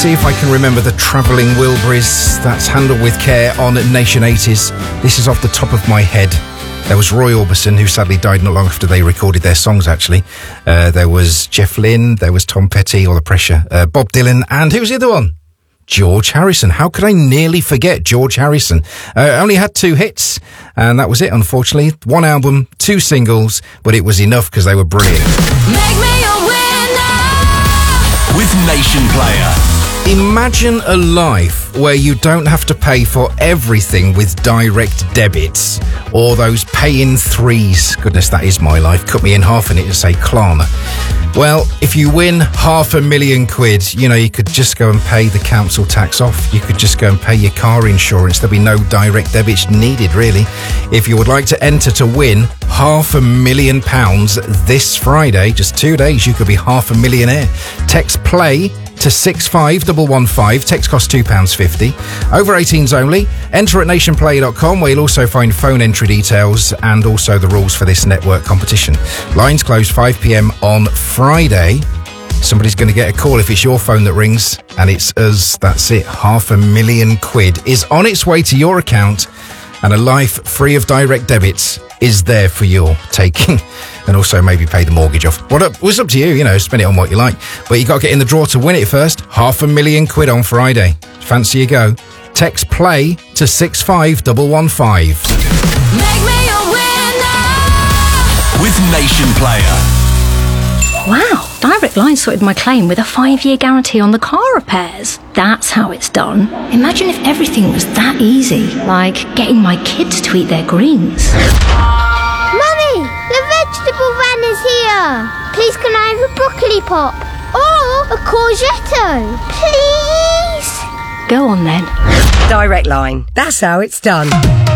see if I can remember the Travelling Wilburys. That's Handled With Care on Nation 80s. This is off the top of my head. There was Roy Orbison, who sadly died not long after they recorded their songs, actually. There was Jeff Lynne, there was Tom Petty, All the Pressure, Bob Dylan, and who was the other one? George Harrison. How could I nearly forget George Harrison? Only had 2 hits, and that was it, unfortunately. 1 album, 2 singles, but it was enough because they were brilliant. Make me a winner with Nation Player. Imagine a life where you don't have to pay for everything with direct debits or those pay-in threes. Goodness, that is my life. Cut me in half in it to say Klarna. Well, if you win £500,000, you know, you could just go and pay the council tax off. You could just go and pay your car insurance. There'd be no direct debits needed, really. If you would like to enter to win £500,000 this Friday, just 2 days, you could be half a millionaire. Text PLAY to 65115. Text costs £2.50. Over 18s only. Enter at nationplay.com, where you'll also find phone entry details and also the rules for this network competition. Lines close 5 p.m. on Friday. Somebody's going to get a call if it's your phone that rings, and it's us. That's it. £500,000 is on its way to your account, and a life free of direct debits is there for your taking. And also maybe pay the mortgage off. It's up to you, you know, spend it on what you like. But you got to get in the draw to win it first. £500,000 on Friday. Fancy you go. Text PLAY to 65115. Make me a winner with Nation Player. Wow, Direct Line sorted my claim with a 5-year guarantee on the car repairs. That's how it's done. Imagine if everything was that easy, like getting my kids to eat their greens. Mummy, the vegetable van is here. Please can I have a broccoli pop? Or a courgette? Please? Go on then. Direct Line. That's how it's done.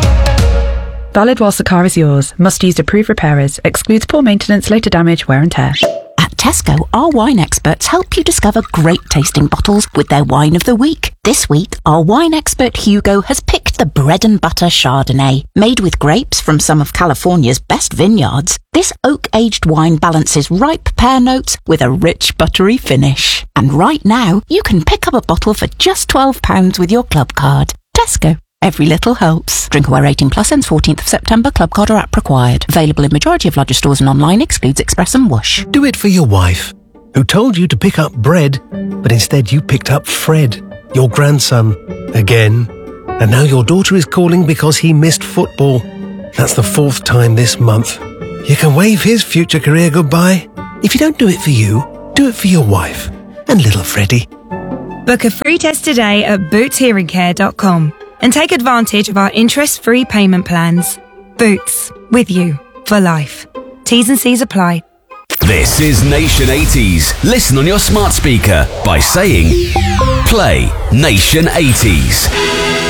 Valid whilst the car is yours. Must use approved repairers. Excludes poor maintenance, later damage, wear and tear. At Tesco, our wine experts help you discover great tasting bottles with their wine of the week. This week, our wine expert Hugo has picked the Bread and Butter Chardonnay. Made with grapes from some of California's best vineyards, this oak-aged wine balances ripe pear notes with a rich buttery finish. And right now, you can pick up a bottle for just £12 with your club card. Tesco. Every little helps. Drinkaware 18 plus ends 14th of September. Club card or app required. Available in majority of larger stores and online. Excludes Express and Whoosh. Do it for your wife, who told you to pick up bread, but instead you picked up Fred, your grandson, again. And now your daughter is calling because he missed football. That's the 4th time this month. You can wave his future career goodbye. If you don't do it for you, do it for your wife and little Freddie. Book a free test today at bootshearingcare.com. and take advantage of our interest-free payment plans. Boots, with you for life. T's and C's apply. This is Nation 80s. Listen on your smart speaker by saying, Play Nation 80s.